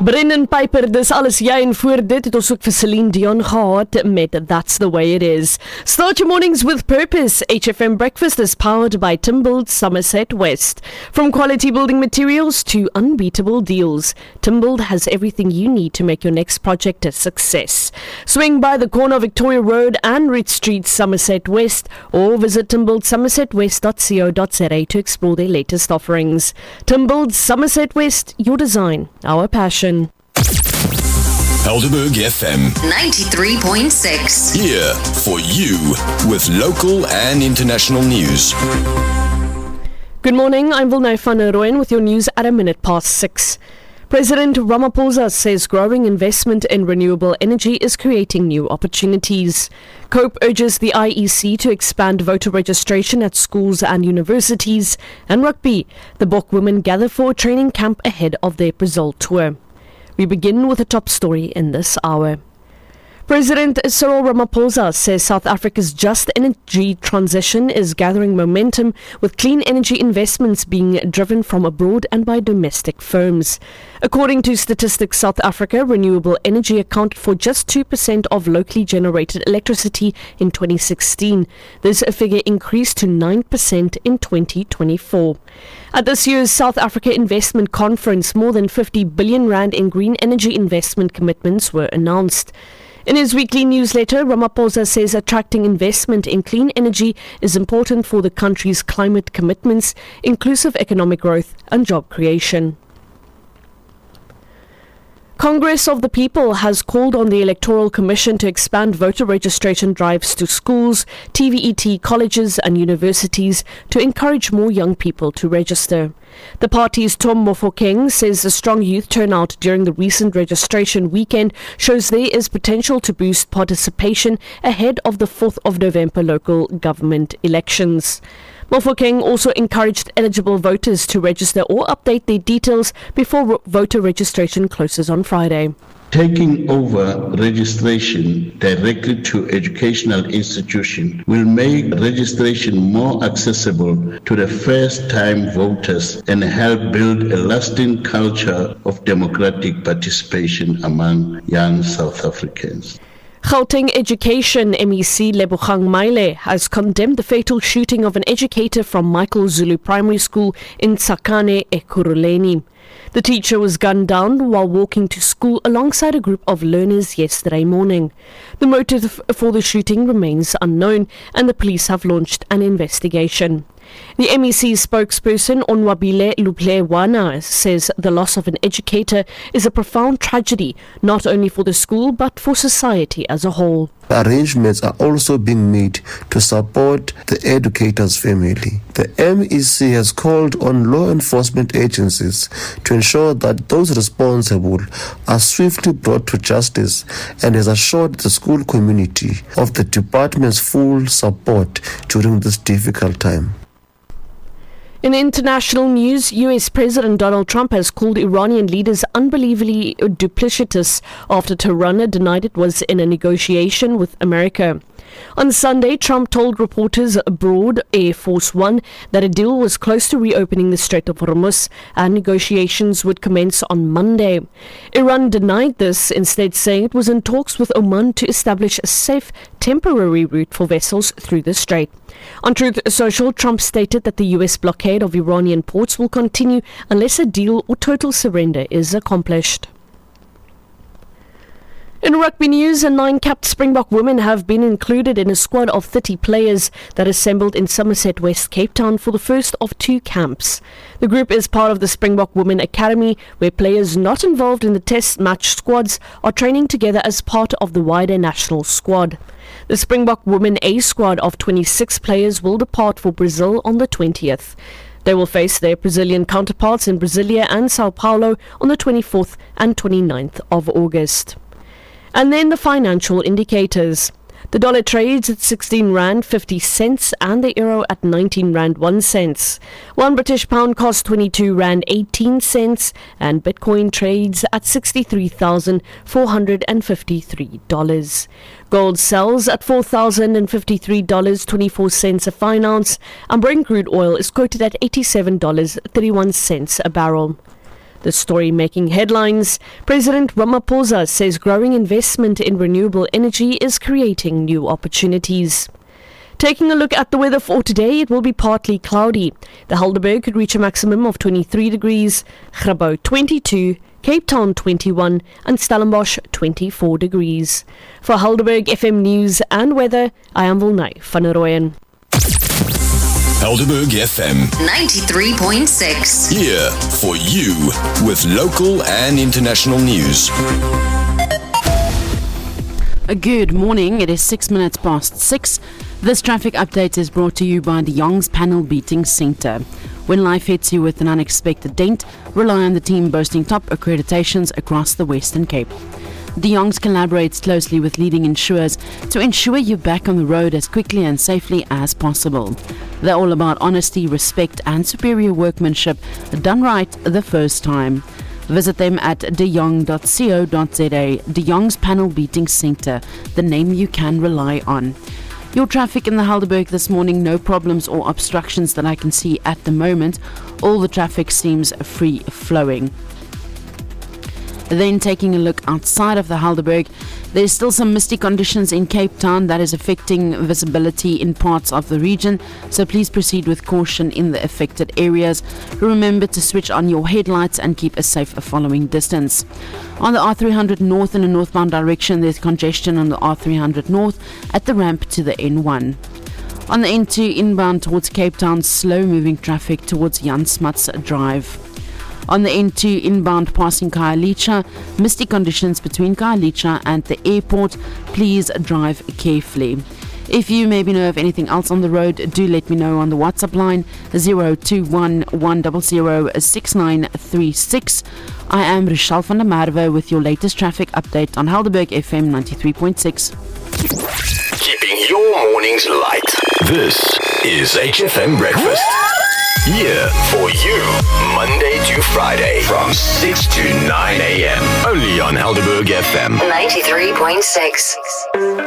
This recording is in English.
Brendan Piper, dis alles jy en voor dit het ons ook vir Celine Dion gehad met That's the Way It Is. Start your mornings with purpose. HFM Breakfast is powered by Timbold Somerset West. From quality building materials to unbeatable deals, Timbold has everything you need to make your next project a success. Swing by the corner of Victoria Road and Ridge Street, Somerset West, or visit timboldsomersetwest.co.za to explore their latest offerings. Timbold Somerset West, your design, our passion. Helderberg FM 93.6. here for you with local and international news. Good morning, I'm Vilnay van der Rooyen with your news at 6:01. President Ramaphosa says growing investment in renewable energy is creating new opportunities. COPE urges the IEC to expand voter registration at schools and universities. And rugby, the Bok women gather for a training camp ahead of their Brazil tour. We begin with a top story in this hour. President Cyril Ramaphosa says South Africa's just energy transition is gathering momentum, with clean energy investments being driven from abroad and by domestic firms. According to Statistics South Africa, renewable energy accounted for just 2% of locally generated electricity in 2016. This figure increased to 9% in 2024. At this year's South Africa Investment Conference, more than 50 billion rand in green energy investment commitments were announced. In his weekly newsletter, Ramaphosa says attracting investment in clean energy is important for the country's climate commitments, inclusive economic growth and job creation. Congress of the People has called on the Electoral Commission to expand voter registration drives to schools, TVET colleges and universities to encourage more young people to register. The party's Tom Mofokeng says the strong youth turnout during the recent registration weekend shows there is potential to boost participation ahead of the 4th of November local government elections. Mofokeng also encouraged eligible voters to register or update their details before voter registration closes on Friday. Taking over registration directly to educational institutions will make registration more accessible to the first-time voters and help build a lasting culture of democratic participation among young South Africans. Gauteng Education MEC Lebogang Maile has condemned the fatal shooting of an educator from Michael Zulu Primary School in Tsakane, Ekurhuleni. The teacher was gunned down while walking to school alongside a group of learners yesterday morning. The motive for the shooting remains unknown and the police have launched an investigation. The MEC spokesperson Onwabile Luplewana says the loss of an educator is a profound tragedy, not only for the school but for society as a whole. Arrangements are also being made to support the educator's family. The MEC has called on law enforcement agencies to ensure that those responsible are swiftly brought to justice and has assured the school community of the department's full support during this difficult time. In international news, US President Donald Trump has called Iranian leaders unbelievably duplicitous after Tehran denied it was in a negotiation with America. On Sunday, Trump told reporters aboard Air Force One that a deal was close to reopening the Strait of Hormuz and negotiations would commence on Monday. Iran denied this, instead saying it was in talks with Oman to establish a safe, temporary route for vessels through the strait. On Truth Social, Trump stated that the US blockade of Iranian ports will continue unless a deal or total surrender is accomplished. In rugby news, 9 capped Springbok women have been included in a squad of 30 players that assembled in Somerset West, Cape Town for the first of 2 camps. The group is part of the Springbok Women Academy, where players not involved in the test match squads are training together as part of the wider national squad. The Springbok Women A squad of 26 players will depart for Brazil on the 20th. They will face their Brazilian counterparts in Brasilia and Sao Paulo on the 24th and 29th of August. And then the financial indicators. The dollar trades at 16 rand 50 cents and the euro at 19 rand 1 cent. 1 British pound costs 22 rand 18 cents and Bitcoin trades at $63,453. Gold sells at $4,053.24 a fine ounce, and Brent crude oil is quoted at $87.31 a barrel. The story making headlines. President Ramaphosa says growing investment in renewable energy is creating new opportunities. Taking a look at the weather for today, it will be partly cloudy. The Helderberg could reach a maximum of 23 degrees, Grabouw 22, Cape Town 21 and Stellenbosch 24 degrees. For Helderberg FM News and Weather, I am Wilnay van der Rooyen. Helderberg FM 93.6. here for you with local and international news. Good morning, it is 6 minutes past 6. This traffic update is brought to you by De Jong's Panel Beating Centre. When life hits you with an unexpected dent, rely on the team boasting top accreditations across the Western Cape. De Jong's collaborates closely with leading insurers to ensure you're back on the road as quickly and safely as possible. They're all about honesty, respect and superior workmanship done right the first time. Visit them at dejong.co.za. De Jong's Panel Beating Centre, the name you can rely on. Your traffic in the Helderberg this morning, no problems or obstructions that I can see at the moment. All the traffic seems free flowing. Then taking a look outside of the Helderberg, there's still some misty conditions in Cape Town that is affecting visibility in parts of the region, so please proceed with caution in the affected areas. Remember to switch on your headlights and keep a safe following distance. On the R300 North in a northbound direction, there's congestion on the R300 North at the ramp to the N1. On the N2 inbound towards Cape Town, slow moving traffic towards Jan Smuts Drive. On the N2 inbound passing Khayelitsha, misty conditions between Khayelitsha and the airport. Please drive carefully. If you maybe know of anything else on the road, do let me know on the WhatsApp line 021 100 6936. I am Rochelle van der Merwe with your latest traffic update on Helderberg FM 93.6. Keeping your mornings light. This is HFM Breakfast. Here for you, Monday to Friday from 6 to 9 a.m. Only on Helderberg FM 93.6.